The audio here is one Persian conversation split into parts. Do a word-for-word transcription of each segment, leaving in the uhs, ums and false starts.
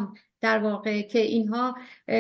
نظام در واقع که اینها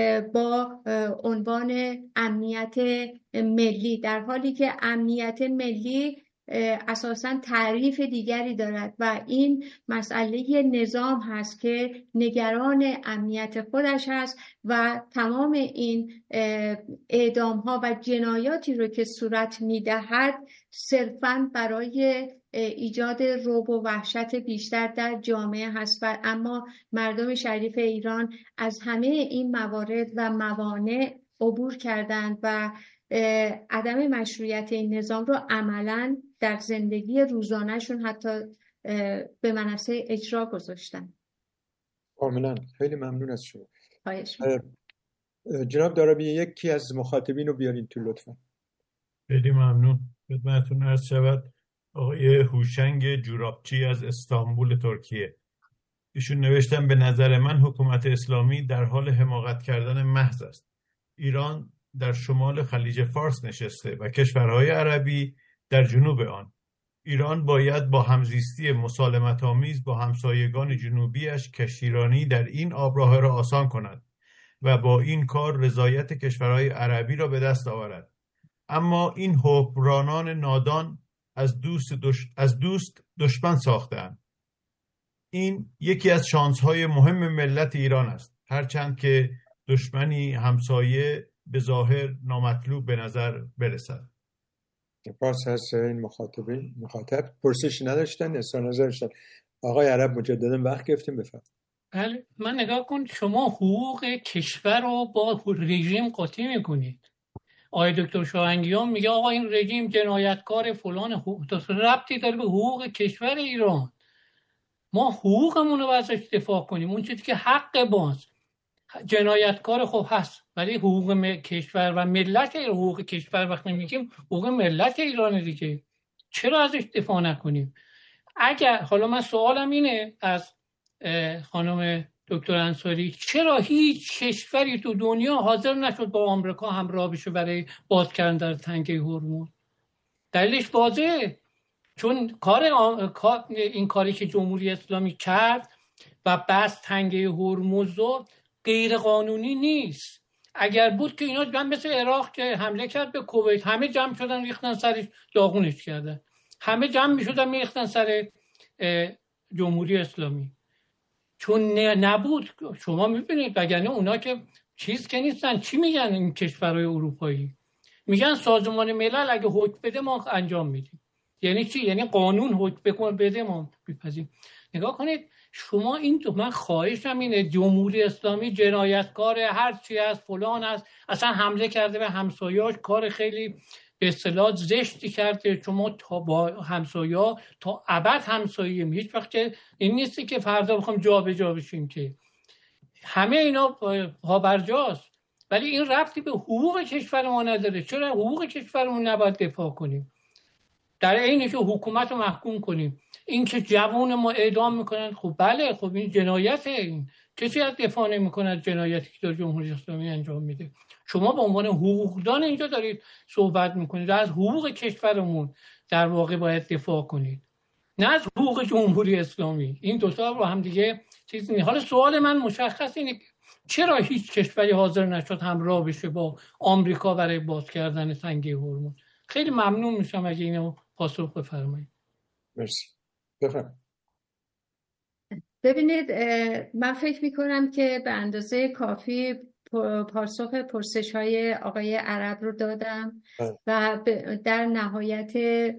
با عنوان امنیت ملی، در حالی که امنیت ملی اساساً تعریف دیگری دارد و این مسئله نظام هست که نگران امنیت خودش هست و تمام این اعدام ها و جنایاتی رو که صورت میدهد صرفاً برای ایجاد رعب و وحشت بیشتر در جامعه هست و اما مردم شریف ایران از همه این موارد و موانع عبور کردند و عدم مشروعیت این نظام رو عملاً در زندگی روزانه‌شون حتی به منصه اجرا گذاشتن. کاملاً. خیلی ممنون از شما. خواهش جناب دارابی یکی از مخاطبین رو بیارین تو لطفاً. خیلی ممنون. خدمتتون عرض شود آقای هوشنگ جورابچی از استانبول ترکیه. ایشون نوشتن به نظر من حکومت اسلامی در حال حماقت کردن محض است. ایران در شمال خلیج فارس نشسته و کشورهای عربی در جنوب آن. ایران باید با همزیستی مسالمت آمیز با همسایگان جنوبیش کشتیرانی در این آبراه را آسان کند و با این کار رضایت کشورهای عربی را به دست آورد. اما این حکمرانان نادان از دوست دش... از دوست دشمن ساختند. این یکی از شانس‌های مهم ملت ایران است، هرچند که دشمنی همسایه به ظاهر نامطلوب به نظر برسد. سپاس از این مخاطبین. مخاطب پرسش نداشتن، اظهار نظر داشتن. آقای عرب مجددا وقت گرفتیم، بفرمایید. بله، من نگاه کن، شما حقوق کشور رو با رژیم قاطی میکنید. آقای دکتر شاهنگیان میگه آقا این رژیم جنایتکار فلان، حقوق ربطی داره به حقوق کشور ایران. ما حقوقمون رو ازش دفاع کنیم، اون چیزی که حق ماست. جنایتکار خوب هست ولی حقوق م... کشور و ملت، حقوق کشور وقتی میگیم حقوق ملت ایران دیگه، چرا ازش دفاع نکنیم؟ اگر حالا من سوالم اینه از خانم دکتر انصاری، چرا هیچ کشوری تو دنیا حاضر نشد با آمریکا همراه بشه برای باز کردن در تنگه هرمز؟ دلیلش واضحه، چون کار آ... این کاری که جمهوری اسلامی کرد و بس تنگه هرمز رو غیر قانونی نیست. اگر بود که اینا جمع مثل عراق که حمله کرد به کویت، همه جمع شدن ریختن سرش داغونش کردن، همه جمع میشدن میریختن سر جمهوری اسلامی. چون نبود، شما میبینید وگرنه اونا که چیز که نیستن. چی میگن این کشورهای اروپایی؟ میگن سازمان ملل اگه حکم بده ما انجام میدیم. یعنی چی؟ یعنی قانون حکم بده ما میپذیریم. نگاه کنید شما این تو، من خواهشم اینه، جمهوری اسلامی جنایتکار هر چی از فلان است، اصلا حمله کرده به همسایه‌اش، کار خیلی به اصطلاح زشتی کرده. شما تا با همسایه‌ها تا ابد همسایه‌ایم، هیچ وقت که این نیستی که فردا بخوام جا به جا بشیم، که همه اینا پابرجاست. ولی این ربطی به حقوق کشور ما نداره. چرا حقوق کشورمون نباید دفاع کنیم؟ در عینی که حکومت رو محکوم کنیم. این که جوان ما اعدام میکنن، خب بله، خب این جنایته. این کسی از دفاع نمیکنه از جنایتی که در جمهوری اسلامی انجام میده. شما به عنوان حقوقدان اینجا دارید صحبت میکنید، از حقوق کشورمون در واقع باید دفاع کنید، نه از حقوق جمهوری اسلامی. این دو تا رو هم دیگه چیزی نیست. حالا سوال من مشخص اینه، چرا هیچ کشوری حاضر نشد همراه بشه با آمریکا برای باز کردن تنگه هرمز؟ خیلی ممنون میشم اگه اینو پاسخ بفرمایید. مرسی. بفرمایید. ببینید، من فکر میکنم که به اندازه کافی پاسخ پرسش های آقای عرب رو دادم و در نهایت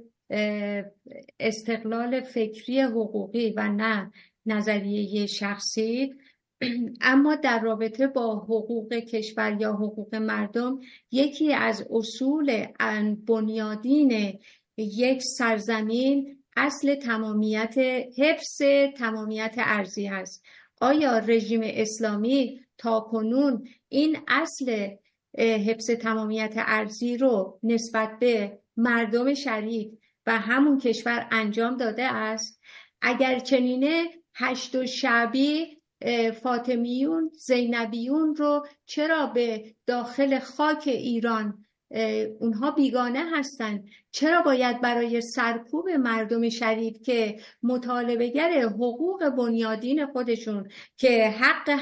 استقلال فکری حقوقی و نه نظریه شخصی، اما در رابطه با حقوق کشور یا حقوق مردم، یکی از اصول بنیادین یک سرزمین اصل تمامیت، حفظ تمامیت ارضی هست. آیا رژیم اسلامی تا کنون این اصل حفظ تمامیت ارضی رو نسبت به مردم شریف و همون کشور انجام داده است؟ اگر چنینه، هشت و شعبی، فاطمیون، زینبیون رو چرا به داخل خاک ایران اونها بیگانه هستند؟ چرا باید برای سرکوب مردم شریف که مطالبه‌گر حقوق بنیادین خودشون که حق